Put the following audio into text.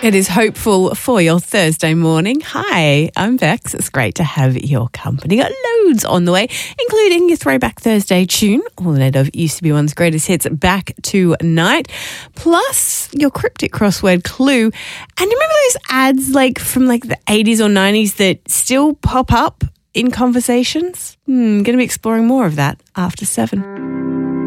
It is hopeful for your Thursday morning. Hi, I'm Bex. It's great to have your company. Got loads on the way, including your Throwback Thursday tune, all in of Used to Be One's greatest hits back tonight, plus your cryptic crossword clue. And remember those ads from the 80s or 90s that still pop up in conversations? Going to be exploring more of that after 7.